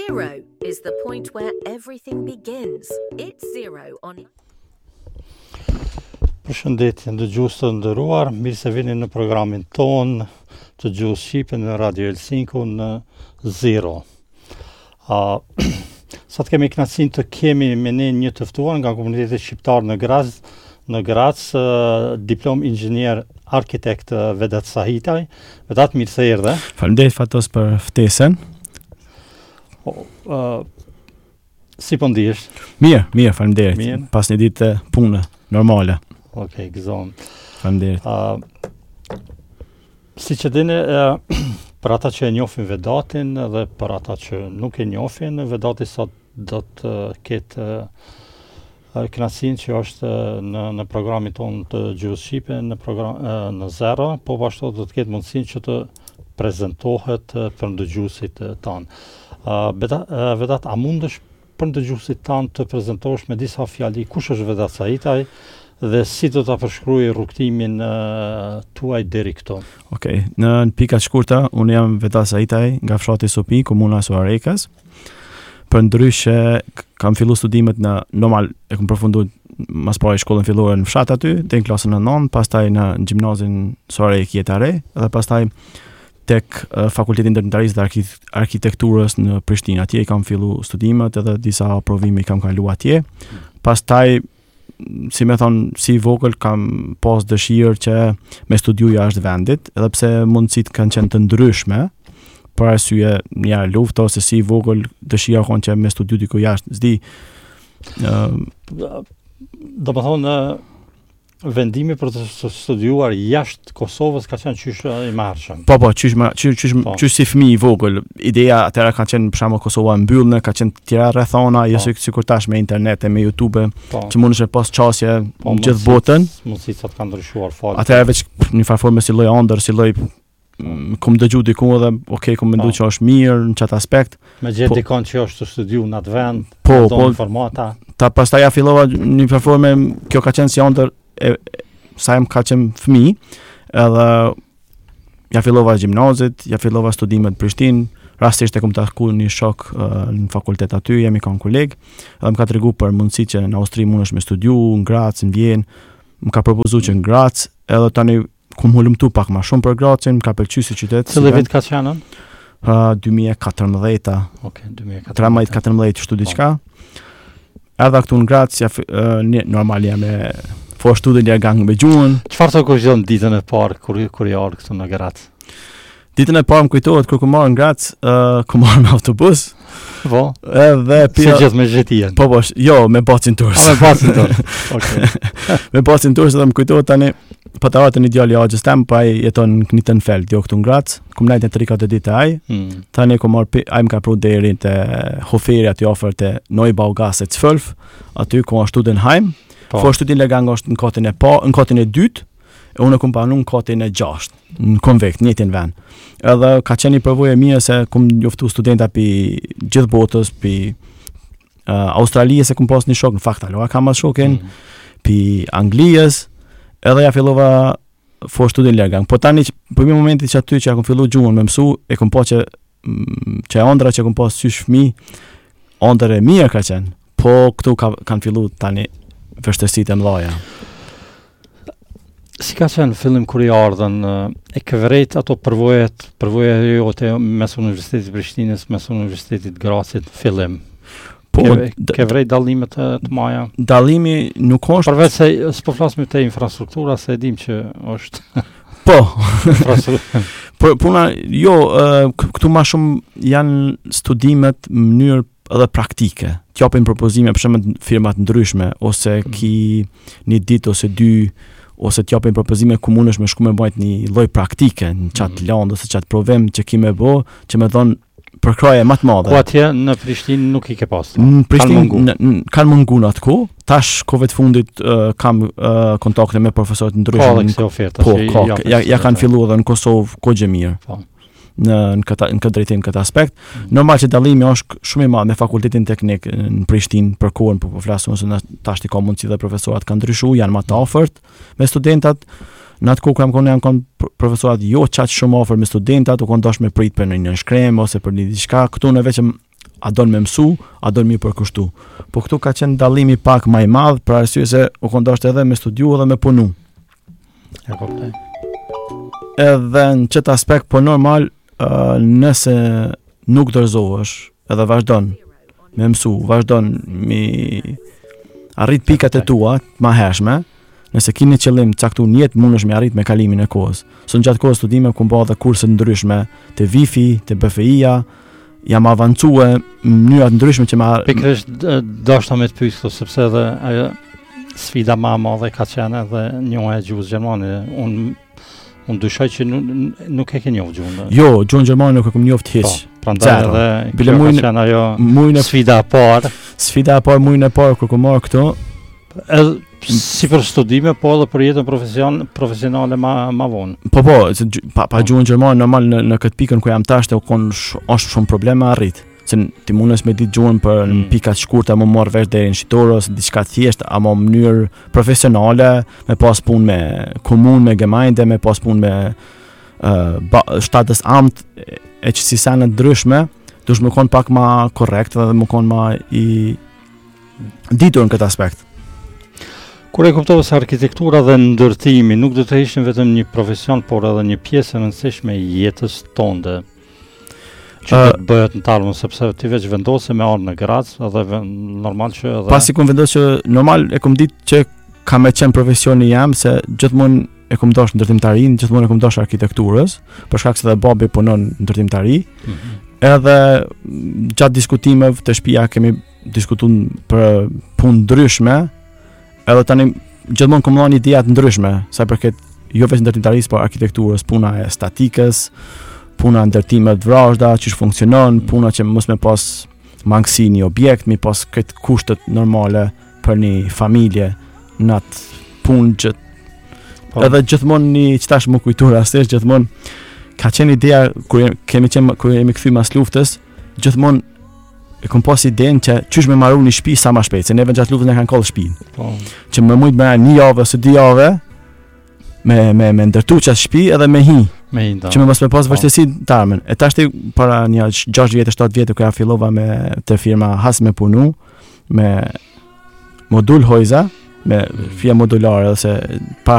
Zero is the point where everything begins. It's zero on... Përshëndetje dëgjues të nderuar, mirë se vini në programin ton të gjuhës shqipe në Radio Helsinki në Zero. Sot kemi kënaqësinë të kemi me ne një të ftuar nga komuniteti shqiptar në Graz, diplom inxhinier arkitekt Vedat Sahitaj. Vedat, mirë se erdhe. Faleminderit Fatos për ftesën. Si po ndihesh? Mirë, faleminderit. Mirë. Pas një ditë pune normale. Okej, gëzon. Faleminderit. Si që dini, për ata që e njohin Vedatin dhe për ata që nuk e njohin, Vedati sot do të ketë kënaqësinë që është në programin tonë të gjuhës shqipe në Zero, po ashtu do të ketë mundësinë që të prezantohet për dëgjuesit tanë. Vedat, a mundesh për dëgjuesit tanë të prezantohesh me disa fjali kush është Vedat Sahitaj dhe si do ta përshkruaj rrugtimin tuaj deri këto? Okej, në pika të shkurta, unë jam Vedat Sahitaj nga fshati Sopi, komuna Suarekas. Përndryshe kam filluar studimet në normal e kam përfunduar mas pari shkollën filluar në fshat aty, deri në klasën e 9, pastaj në gjimnazin Suarek Jetare dhe pastaj tek Fakulteti Ndërmjetërisë dhe Arkitekturës në Prishtinë. Atje kam filluar studimet edhe disa provime kam kaluar atje. Pastaj si me thonë, si vogël kam pas dëshirë që me studiu jashtë vendit, edhe pse mundësit kanë qenë të ndryshme, për arsye një luftë ose si vogël dëshira konë që me studiu diku jashtë, s'di. Do më thonë, vendimi për të studiuar jashtë Kosovës ka qenë qysh i marrshëm. Po, qysh si fëmijë i vogël. Ideja atëra ka qenë për shembull Kosova e mbyllne, ka qenë tjera rrethona, jo sikur tash me internet e me YouTube, që mundesh të pas çasje në gjithë botën. Mundësitë kanë ndryshuar fort. Atëra veç në farë forme si lloj ëndër, si lloj kom dëgju diku edhe kom menduar që është mirë në çat aspekt. Me gjetë dikon që është të studiu në atë vend, po informata. Ta pastaj ja fillova në farë forme, kjo ka qenë si ëndër sa jam ka qenë fëmijë, edhe ja fillova gjimnazit, ja fillova studimet në Prishtinë, rastisht e kom takuar një shok në fakultet aty, jemi kanë koleg, edhe më ka tregu për mundësi që në Austri mundesh me studiu, në Graz, në Vjenë, më ka propozuar që në Graz, edhe tani kum hulumtu pak më shumë për Grazin, më ka pëlqyer si qytet. Cili vit ka qenë? 2014. Okej, 2014. 13-14 ashtu diçka. Edhe këtu në Graz, normal jam for studien jeg gang me gjuhën. Çfarë të kujton ditën e parë kur je ardhur këtu në Graz? Ditën e parë më kujtohet kur kom marrë në Graz, kom marrë me autobus. Po. Edhe si gjithë me zhytien. Po, jo, me bacin turs. Me bacin turs. Okej. Me bacin turs edhe më kujtohet tani po ta vatën ideali agjës tem, pa ai jeton në Knitenfeld, jo këtu në Graz. Kom najtë 3-4 ditë ai. Tani kom marrë ai më ka pru deri te Hoferi aty afër te Neubaugasse 12, aty ku është Studenheim. For studin legang është në katin e dytë, e unë kom panu në katin e 6, në konvekt, njëtin vend. Edhe ka qenë një përvojë e mirë se kom njoftu studenta pi gjithë botës, pi Australijës se kom pas një shok, në fakt aloha kam as shokin, pi Anglijës, edhe ja fillova for studin legang. Po tani, për një momenti që aty që ja kom fillu gjuhën me mësu, e kom pa që ëndra që kom pas sysh fëmijë, ëndër e mirë ka qenë, po këtu kanë fillu tani vështërsitë e mëdha. Si ka qenë fillim kur i ardhën, e ke vërejt ato përvoja jote mes Universitetit Prishtinës, mes Universitetit Grazit, fillim? Po, ke vërejt dallimet të maja? Dallimi nuk është... Përveç se s'po flasim te infrastruktura, se e dim që është... Po, puna, jo, këtu ma shumë janë studimet në mënyrë edhe praktike. T'japin propozime për shembull firmat ndryshme ose ki një ditë ose dy ose t'japin propozime ku mundesh me shku me bajt një lloj praktike në çat land ose çat provim që ki me bë, që me dhon përkraje më të madhe. Po atje në Prishtinë nuk i ke pas. Në Prishtinë kanë mungun atku. Tash kohëve të fundit kam kontakte me profesorë të ndryshëm. Po, oferta. Po, ja kanë filluar edhe në Kosovë kohë mirë. Po. Në këtë drejtim, këtë aspekt. Normal që dallimi është shumë i madh me fakultetin teknik në Prishtinë për kohën, po flasun se tash ka mundësi dhe profesorat kanë ndryshuar, janë më të afërt me studentat. Në atë kohë janë kanë profesorat jo çaq shumë afër me studentat, u kanë dashur me prit për një shkrem ose për një diçka. Këtu në veçëm a don me mësu, a don mi përkushtu. Po këtu ka qenë dallimi pak më i madh për arsye se u kondoshte edhe me studiu edhe me punu. E kuptoj. Edhe në çet aspekt po normal nëse nuk dorëzohesh edhe vazhdon me mësu, vazhdon mi arrit pikat e tua ma hershme, nëse kini qëllim caktu në jetë mundesh me arrit me kalimin e kohës. Son gjatë kohës studime ku bë edhe kurse ndryshme te Wi-Fi, te BFI-ja, jam avancue në mënyra të ndryshme që pikërisht dashta me të pyes këtu sepse edhe ajo sfida më e madhe ka qenë edhe njohja e gjuhës gjermane. Unë dyshoj që nuk e ke njohur gjuhën. Jo, gjuhën gjermane nuk e kam njoft hiç. Prandaj edhe bile ka qenë ajo sfida e parë. Sfida e parë muajin e parë kur kom marrë këto. Edhe si për studime, po edhe për jetën profesionale ma vonë. Po, pa gjuhën gjermane normal në këtë pikën ku jam tash është shumë probleme arrit. Se ti mundesh me ditë gjuhën për në pikat shkurta më marrë vesh deri në shqitor ose diçka thjesht, ama në mënyrë profesionale, me pas punë me komunë, me gemeinde, me pas punë me Staatsamt e që si sene ndryshme, dush më konë pak ma korrekt dhe më konë ma i ditur në këtë aspekt. Kur e kuptova se arkitektura dhe ndërtimi nuk do të ishin vetëm një profesion, por edhe një pjesë e rëndësishme e jetës tonde, që do të bëhet në talmën, sepse ti veç vendose me ardhë në Graz, edhe normal që edhe... Pasi kom vendos që normal e kom ditë që ka me qenë profesioni jam, se gjithmonë e kom dosh ndërtimtarin, gjithmonë e kom dosh arkitekturës, për shkak se dhe babi punon ndërtimtari. Edhe gjatë diskutimeve të shtëpia kemi diskutuar për punë ndryshme, edhe tani gjithmonë kom dhënë ideja të ndryshme, sa i përket jo vetëm ndërtimtarisë, por arkitekturës, puna e statikës, puna ndërtime të vrazhda, çish funksionon, puna që mos me pas mangësi një objekt, mi pas këtë kushtet normale për një familje në atë punë që edhe gjithmonë një qëtash më kujtur rastisht, gjithmonë ka qenë ideja kur jemi kthy mas luftës, gjithmonë e kom pas idenë që çish me marru një shtëpi sa më shpejt, se neve gjatë luftës ne kanë kollë shtëpinë. Po. Që më mujt me një javë ose 2 javë me ndërtu qatë shtëpi edhe me hi. Që me mos me pas vështirësi të armën. E tashti para një 6 vjetë, 7 vjetë kërja fillova me të firma Has me punu, me modul hojza, me fija modulare, se para